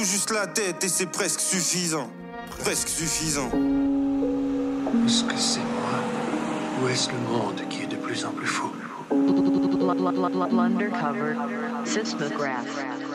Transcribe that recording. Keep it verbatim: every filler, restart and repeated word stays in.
Juste la tête et c'est presque suffisant. Presque suffisant. Est-ce que c'est moi ou est-ce le monde qui est de plus en plus fou? Undercover Seismograph.